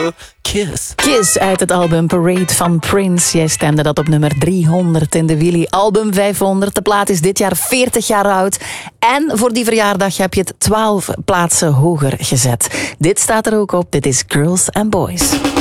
Kiss. Kiss uit het album Parade van Prince. Jij stemde dat op nummer 300 in de Willy Album 500. De plaat is dit jaar 40 jaar oud. En voor die verjaardag heb je het 12 plaatsen hoger gezet. Dit staat er ook op. Dit is Girls and Boys.